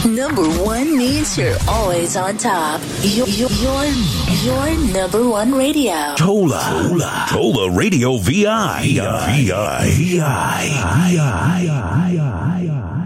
Number one means you're always on top. Your number one radio. Tola Radio VI.